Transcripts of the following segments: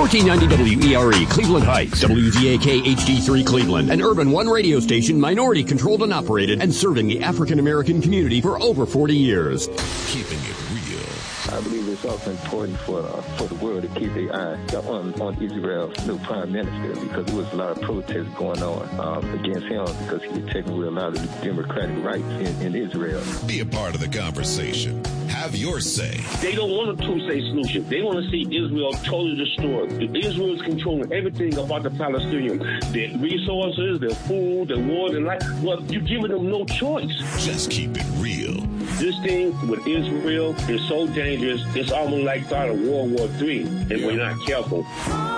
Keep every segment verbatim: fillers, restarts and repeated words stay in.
fourteen ninety W E R E, Cleveland Heights, W Z A K H D three Cleveland, an Urban One radio station, minority controlled and operated, and serving the African American community for over forty years. Keeping it real. I believe it's also important for uh, for the world to keep their eye on, on Israel's new prime minister, because there was a lot of protests going on um, against him because he was taking away a lot of the democratic rights in, in Israel. Be a part of the conversation. Have your say. They don't want a two-state solution. They want to see Israel totally destroyed. Israel is controlling everything about the Palestinians. Their resources, their food, their water, their life. Well, you're giving them no choice. Just keep it real. This thing with Israel is so dangerous, it's almost like start of World War Three, if yeah. we're not careful.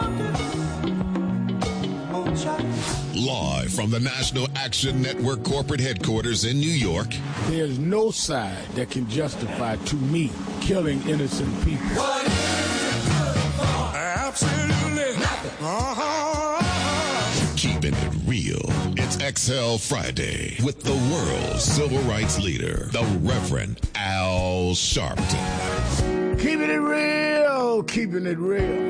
Live from the National Action Network corporate headquarters in New York. There's no side that can justify, to me, killing innocent people. Absolutely nothing. Uh-huh. Keeping it real. It's X L Friday with the world's civil rights leader, the Reverend Al Sharpton. Keeping it real, keeping it real.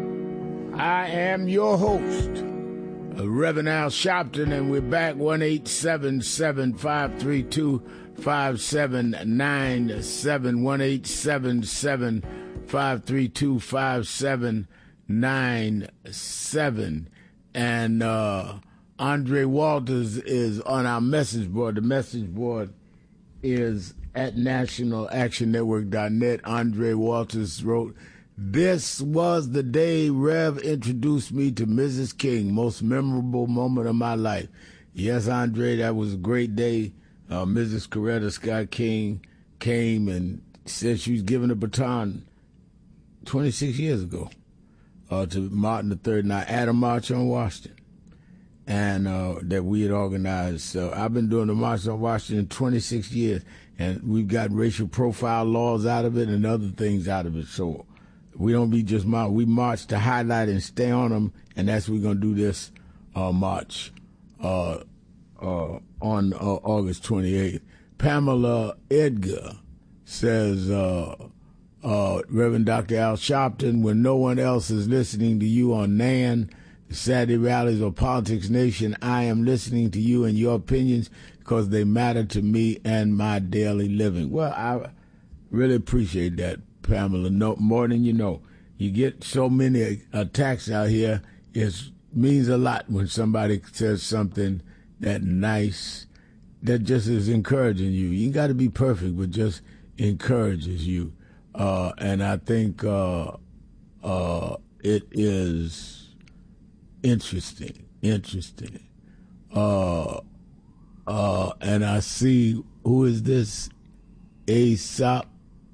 I am your host, Reverend Al Sharpton, and we're back. One eight seven seven, five three two, five seven nine seven. one eight seven seven, five three two, five seven nine seven. And uh, Andre Walters is on our message board. The message board is at national action network dot net. Andre Walters wrote, "This was the day Rev introduced me to Missus King, most memorable moment of my life." Yes, Andre, that was a great day. Uh, Missus Coretta Scott King came and said she was given a baton twenty-six years ago uh, to Martin the Third and I at a March on Washington, and uh, that we had organized. So I've been doing the March on Washington twenty-six years, and we've got racial profile laws out of it and other things out of it. So we don't be just march. We march to highlight and stay on them, and that's what we're going to do this uh, march uh, uh, on uh, August twenty-eighth. Pamela Edgar says, uh, uh, Reverend Doctor Al Sharpton, when no one else is listening to you on N A N, the Saturday rallies or Politics Nation, I am listening to you and your opinions because they matter to me and my daily living. Well, I really appreciate that, Pamela. No, more than you know. You get so many attacks out here, it means a lot when somebody says something that nice, that just is encouraging you. You ain't got to be perfect, but just encourages you. Uh, and I think uh, uh, it is interesting, interesting. Uh, uh, and I see, who is this? Aesop.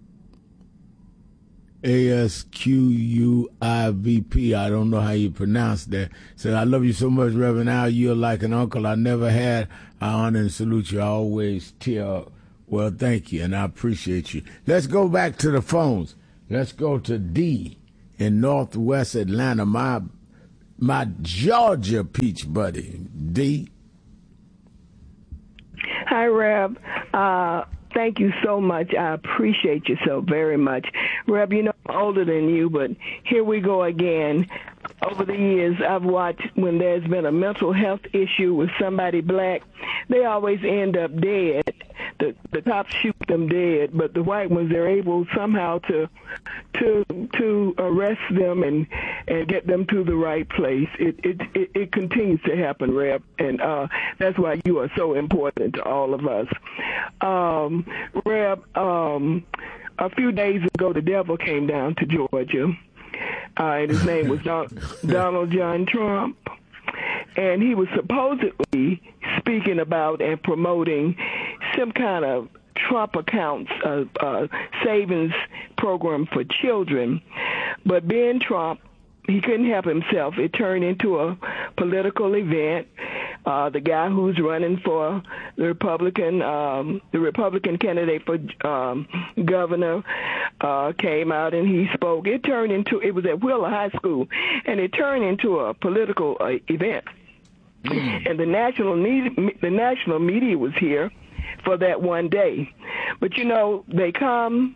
A S Q U I V P. I don't know how you pronounce that. Said, I love you so much, Reverend Al. You're like an uncle I never had. I honor and salute you. I always tear up. Well, thank you, and I appreciate you. Let's go back to the phones. Let's go to D in Northwest Atlanta, my my Georgia peach buddy. D. Hi, Rev. Uh, thank you so much. I appreciate you so very much. Rev, you know, I'm older than you, but here we go again. Over the years, I've watched when there's been a mental health issue with somebody black, they always end up dead. The the cops shoot them dead, but the white ones, they're able somehow to to to arrest them and and get them to the right place. It it it, it continues to happen, Reb, and uh, that's why you are so important to all of us. Um, Reb, um, a few days ago, the devil came down to Georgia, uh, and his name was Don, Donald John Trump. And he was supposedly speaking about and promoting some kind of Trump accounts, uh, uh, savings program for children. But being Trump, he couldn't help himself. It turned into a political event. Uh, the guy who's running for the Republican, um, the Republican candidate for um, governor, uh, came out and he spoke. It turned into, it was at Wheeler High School, and it turned into a political uh, event. Mm. And the national need, the national media was here for that one day. But, you know, they come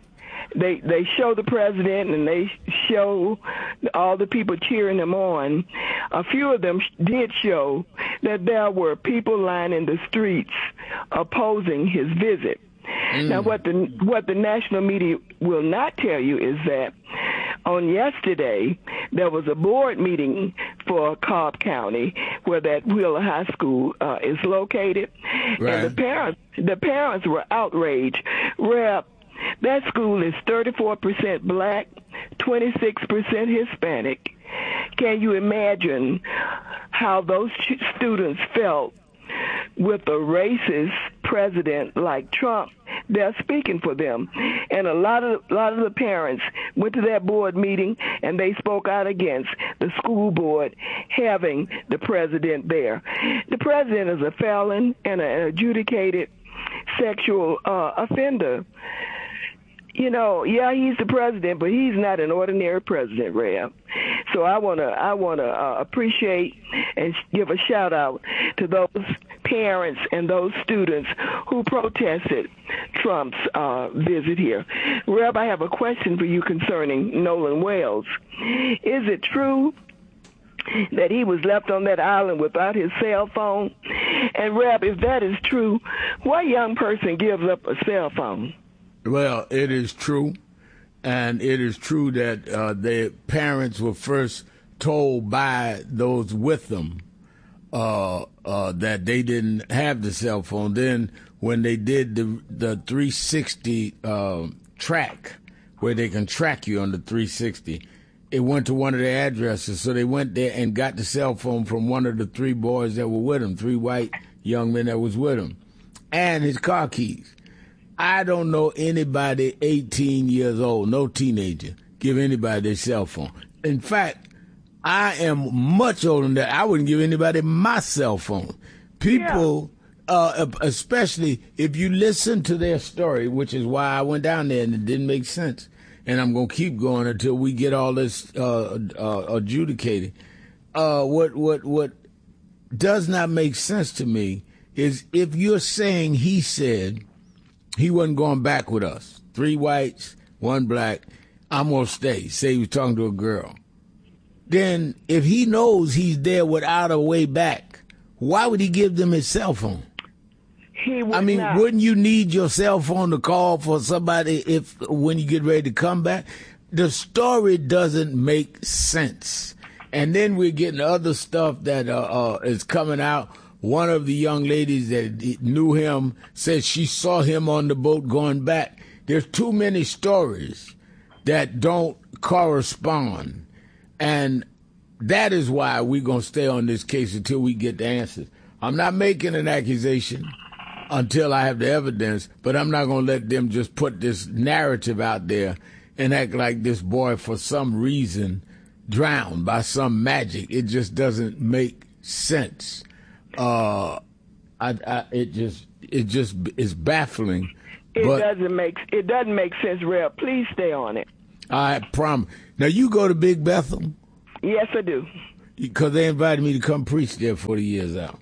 they they show the president and they show all the people cheering him on. A few of them did show that there were people lining the streets opposing his visit. Mm. Now, what the what the national media will not tell you is that on yesterday there was a board meeting for Cobb County, where that Wheeler High School uh, is located, right. and the parents the parents were outraged. Rep, that school is thirty-four percent black, twenty-six percent Hispanic. Can you imagine how those students felt with a racist president like Trump? They're speaking for them, and a lot of a lot of the parents went to that board meeting and they spoke out against the school board having the president there. The president is a felon and an adjudicated sexual uh, offender. You know, yeah, he's the president, but he's not an ordinary president, Rev. So I want to I want to uh, appreciate and give a shout out to those parents and those students who protested Trump's uh, visit here. Rev, I have a question for you concerning Nolan Wells. Is it true that he was left on that island without his cell phone? And Rev, if that is true, what young person gives up a cell phone? Well, it is true, and it is true that uh, their parents were first told by those with them uh, uh, that they didn't have the cell phone. Then when they did the the three sixty uh, track, where they can track you on the three sixty, it went to one of their addresses. So they went there and got the cell phone from one of the three boys that were with him, three white young men that was with him, and his car keys. I don't know anybody eighteen years old, no teenager, give anybody their cell phone. In fact, I am much older than that. I wouldn't give anybody my cell phone. People, yeah. uh, especially if you listen to their story, which is why I went down there and it didn't make sense. And I'm going to keep going until we get all this uh, uh, adjudicated. Uh, what, what, what does not make sense to me is if you're saying he said he wasn't going back with us. Three whites, one black. I'm going to stay. Say he was talking to a girl. Then if he knows he's there without a way back, why would he give them his cell phone? He would I mean, not. Wouldn't you need your cell phone to call for somebody if when you get ready to come back? The story doesn't make sense. And then we're getting other stuff that uh, uh, is coming out. One of the young ladies that knew him said she saw him on the boat going back. There's too many stories that don't correspond. And that is why we're going to stay on this case until we get the answers. I'm not making an accusation until I have the evidence, but I'm not going to let them just put this narrative out there and act like this boy, for some reason, drowned by some magic. It just doesn't make sense. Uh, I, I, it just, it just is baffling. It but, doesn't make, it doesn't make sense, Rev. Please stay on it. I promise. Now you go to Big Bethel? Yes, I do. Because they invited me to come preach there for the years out.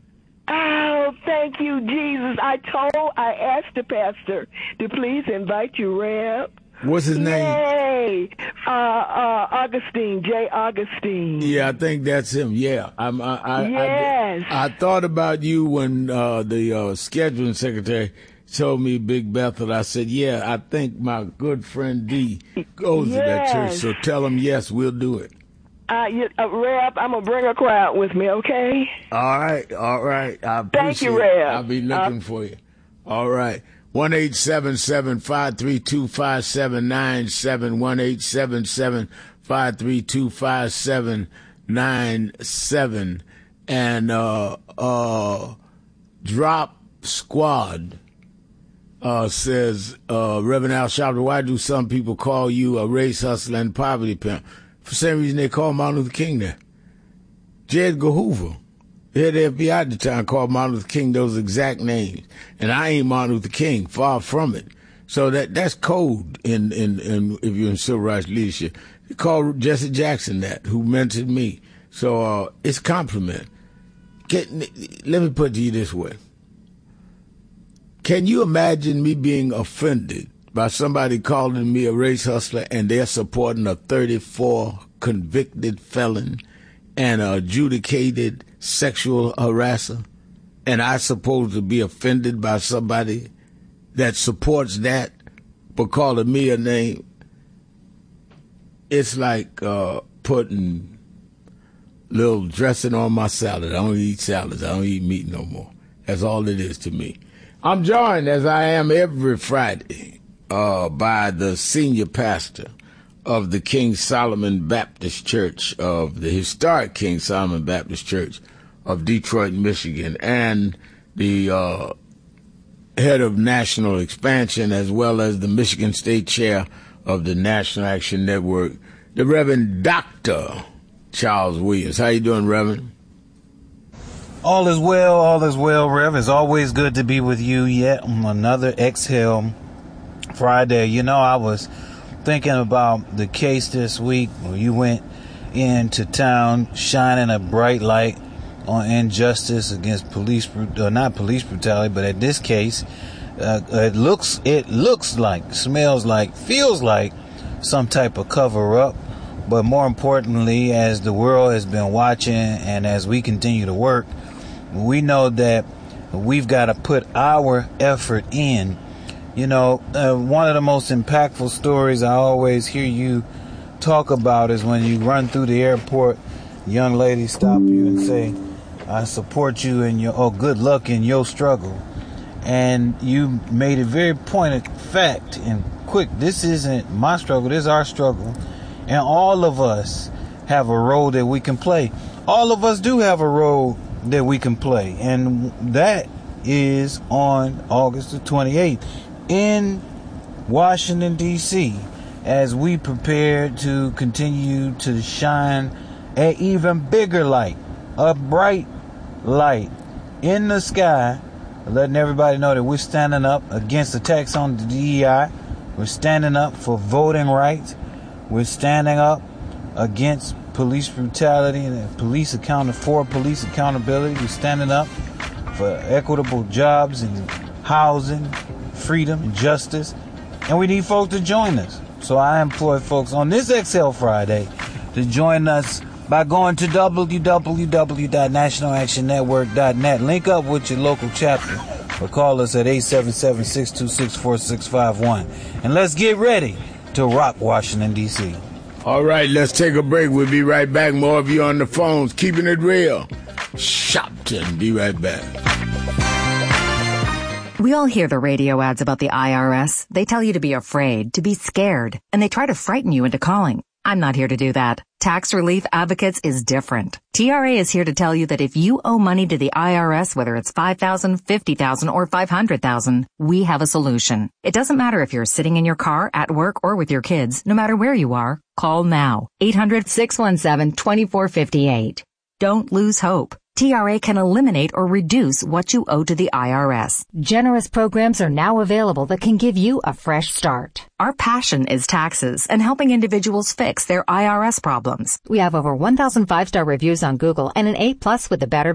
Oh, thank you, Jesus. I told, I asked the pastor to please invite you, Rev. What's his name? Yay! Uh, uh, Augustine, J. Augustine. Yeah, I think that's him. Yeah, I'm. I, I, yes. I, I thought about you when uh, the uh, scheduling secretary told me Big Bethel. I said, yeah, I think my good friend D goes yes. to that church. So tell him yes, we'll do it. Uh, you, uh, Reb, I'm gonna bring a crowd with me, okay? All right, all right. I appreciate Thank you, Reb. I'll be looking uh, for you. All right. One eight seven seven five three two five seven nine seven. One eight seven seven five three two five seven nine seven. And uh, uh, Drop Squad uh, says, uh, Reverend Al Sharpton, why do some people call you a race hustler and poverty pimp? For the same reason they call Martin Luther King that. J. Edgar Hoover, the head of the F B I at the time, called Martin Luther King those exact names. And I ain't Martin Luther King, far from it. So that that's code in, in, in if you're in civil rights leadership. They called Jesse Jackson that, who mentored me. So uh, it's a compliment. Get, let me put it to you this way. Can you imagine me being offended by somebody calling me a race hustler, and they're supporting a thirty-four convicted felon and an adjudicated sexual harasser, and I supposed to be offended by somebody that supports that but calling me a name? It's like uh, putting little dressing on my salad. I don't eat salads. I don't eat meat no more. That's all it is to me. I'm joined, as I am every Friday, uh, by the senior pastor of the King Solomon Baptist Church, of the historic King Solomon Baptist Church of Detroit, Michigan, and the uh, head of national expansion, as well as the Michigan State Chair of the National Action Network, the Reverend Doctor Charles Williams. How you doing, Reverend? All is well, all is well, Rev. It's always good to be with you yet on another Exhale Friday. You know, I was thinking about the case this week where you went into town shining a bright light on injustice against police, uh, not police brutality, but in this case, uh, it looks, it looks like, smells like, feels like some type of cover-up. But more importantly, as the world has been watching and as we continue to work, we know that we've got to put our effort in. You know, uh, one of the most impactful stories I always hear you talk about is when you run through the airport, young ladies stop you and say, I support you in your, oh, good luck in your struggle. And you made a very pointed fact and quick, this isn't my struggle, this is our struggle. And all of us have a role that we can play. All of us do have a role that we can play. And that is on August the twenty-eighth in Washington, D C, as we prepare to continue to shine an even bigger light, a bright light in the sky, letting everybody know that we're standing up against attacks on the D E I. We're standing up for voting rights. We're standing up against police brutality and police account for police accountability. We're standing up for equitable jobs and housing, freedom and justice. And we need folks to join us. So I employ folks on this Exhale Friday to join us by going to w w w dot national action network dot net. Link up with your local chapter or call us at eight seven seven, six two six, four six five one. And let's get ready to rock Washington, D C. All right, let's take a break. We'll be right back. More of you on the phones. Keeping it real. Shopton. Be right back. We all hear the radio ads about the I R S. They tell you to be afraid, to be scared, and they try to frighten you into calling. I'm not here to do that. Tax Relief Advocates is different. T R A is here to tell you that if you owe money to the I R S, whether it's five thousand dollars, fifty thousand dollars, or five hundred thousand dollars, we have a solution. It doesn't matter if you're sitting in your car, at work, or with your kids. No matter where you are, call now. eight hundred, six one seven, two four five eight. Don't lose hope. T R A can eliminate or reduce what you owe to the I R S. Generous programs are now available that can give you a fresh start. Our passion is taxes and helping individuals fix their I R S problems. We have over one thousand five-star reviews on Google and an A plus with the Better